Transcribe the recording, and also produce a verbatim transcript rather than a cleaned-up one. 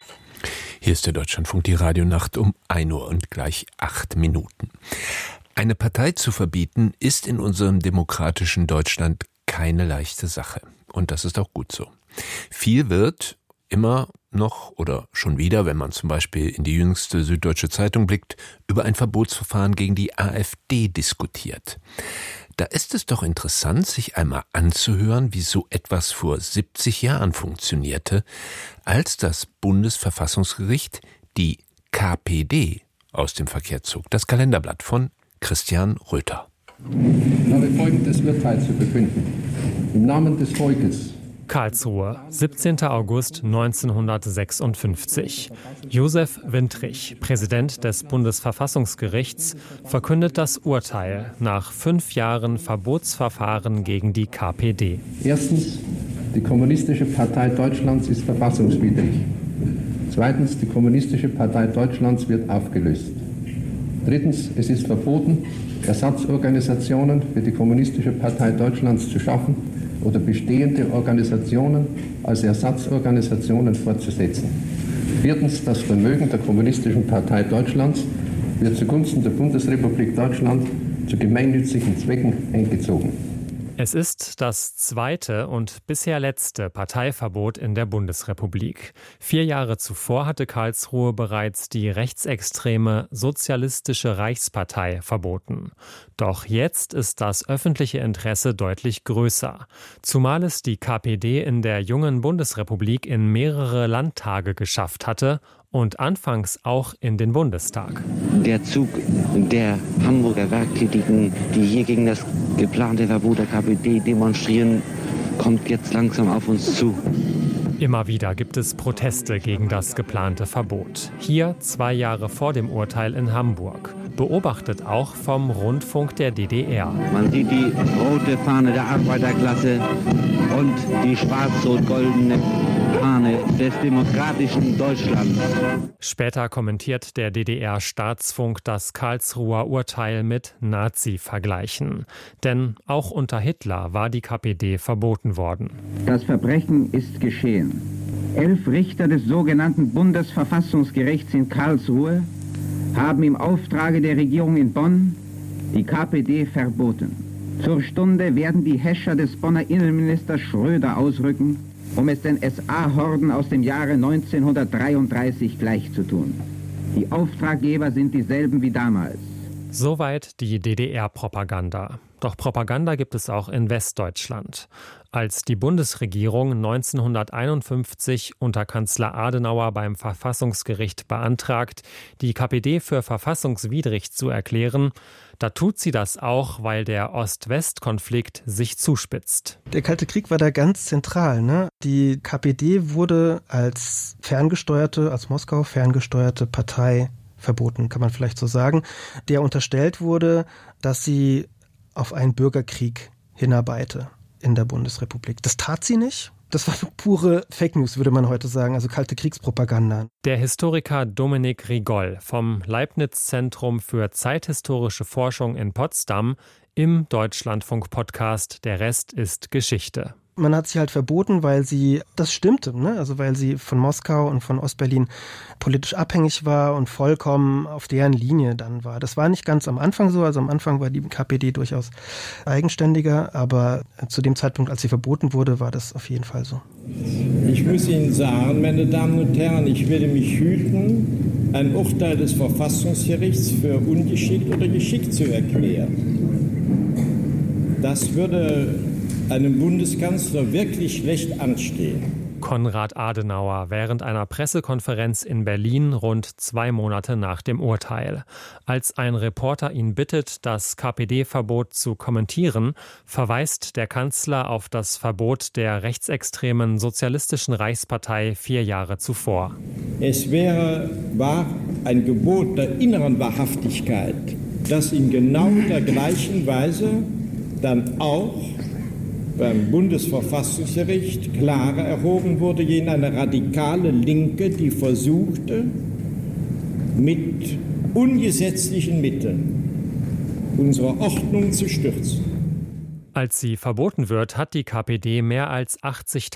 Hier ist der Deutschlandfunk, die Radionacht um ein Uhr und gleich acht Minuten. Eine Partei zu verbieten, ist in unserem demokratischen Deutschland keine leichte Sache. Und das ist auch gut so. Viel wird immer noch oder schon wieder, wenn man zum Beispiel in die jüngste Süddeutsche Zeitung blickt, über ein Verbotsverfahren gegen die AfD diskutiert. Da ist es doch interessant, sich einmal anzuhören, wie so etwas vor siebzig Jahren funktionierte, als das Bundesverfassungsgericht die K P D aus dem Verkehr zog. Das Kalenderblatt von Christian Röther. Ich habe folgendes Urteil zu begründen. Im Namen des Volkes. Karlsruhe, siebzehnter August neunzehnhundertsechsundfünfzig. Josef Wintrich, Präsident des Bundesverfassungsgerichts, verkündet das Urteil nach fünf Jahren Verbotsverfahren gegen die K P D. Erstens, die Kommunistische Partei Deutschlands ist verfassungswidrig. Zweitens, die Kommunistische Partei Deutschlands wird aufgelöst. Drittens, es ist verboten, Ersatzorganisationen für die Kommunistische Partei Deutschlands zu schaffen oder bestehende Organisationen als Ersatzorganisationen fortzusetzen. Viertens, das Vermögen der Kommunistischen Partei Deutschlands wird zugunsten der Bundesrepublik Deutschland zu gemeinnützigen Zwecken eingezogen. Es ist das zweite und bisher letzte Parteiverbot in der Bundesrepublik. Vier Jahre zuvor hatte Karlsruhe bereits die rechtsextreme Sozialistische Reichspartei verboten. Doch jetzt ist das öffentliche Interesse deutlich größer, zumal es die K P D in der jungen Bundesrepublik in mehrere Landtage geschafft hatte und anfangs auch in den Bundestag. Der Zug der Hamburger Werktätigen, die hier gegen das geplante Verbot der K P D demonstrieren, kommt jetzt langsam auf uns zu. Immer wieder gibt es Proteste gegen das geplante Verbot. Hier zwei Jahre vor dem Urteil in Hamburg. Beobachtet auch vom Rundfunk der D D R. Man sieht die rote Fahne der Arbeiterklasse und die schwarz-rot-goldene Fahne des demokratischen Deutschlands. Später kommentiert der D D R-Staatsfunk das Karlsruher Urteil mit Nazi-Vergleichen. Denn auch unter Hitler war die K P D verboten worden. Das Verbrechen ist geschehen. Elf Richter des sogenannten Bundesverfassungsgerichts in Karlsruhe haben im Auftrage der Regierung in Bonn die K P D verboten. Zur Stunde werden die Häscher des Bonner Innenministers Schröder ausrücken, um es den S A-Horden aus dem Jahre neunzehnhundertdreiunddreißig gleichzutun. Die Auftraggeber sind dieselben wie damals. Soweit die D D R-Propaganda. Doch Propaganda gibt es auch in Westdeutschland. Als die Bundesregierung neunzehnhunderteinundfünfzig unter Kanzler Adenauer beim Verfassungsgericht beantragt, die K P D für verfassungswidrig zu erklären, da tut sie das auch, weil der Ost-West-Konflikt sich zuspitzt. Der Kalte Krieg war da ganz zentral, ne? Die K P D wurde als ferngesteuerte, als Moskau ferngesteuerte Partei verboten, kann man vielleicht so sagen, der unterstellt wurde, dass sie auf einen Bürgerkrieg hinarbeite in der Bundesrepublik. Das tat sie nicht. Das war pure Fake News, würde man heute sagen, also kalte Kriegspropaganda. Der Historiker Dominik Rigoll vom Leibniz-Zentrum für zeithistorische Forschung in Potsdam im Deutschlandfunk-Podcast Der Rest ist Geschichte. Man hat sie halt verboten, weil sie, das stimmte, ne? Also weil sie von Moskau und von Ostberlin politisch abhängig war und vollkommen auf deren Linie dann war. Das war nicht ganz am Anfang so, also am Anfang war die K P D durchaus eigenständiger, aber zu dem Zeitpunkt, als sie verboten wurde, war das auf jeden Fall so. Ich muss Ihnen sagen, meine Damen und Herren, ich werde mich hüten, ein Urteil des Verfassungsgerichts für ungeschickt oder geschickt zu erklären. Das würde einem Bundeskanzler wirklich schlecht anstehen. Konrad Adenauer während einer Pressekonferenz in Berlin rund zwei Monate nach dem Urteil. Als ein Reporter ihn bittet, das K P D-Verbot zu kommentieren, verweist der Kanzler auf das Verbot der rechtsextremen Sozialistischen Reichspartei vier Jahre zuvor. Es wäre war ein Gebot der inneren Wahrhaftigkeit, das in genau der gleichen Weise dann auch beim Bundesverfassungsgericht klarer erhoben wurde gegen eine radikale Linke, die versuchte, mit ungesetzlichen Mitteln unsere Ordnung zu stürzen. Als sie verboten wird, hat die K P D mehr als achtzigtausend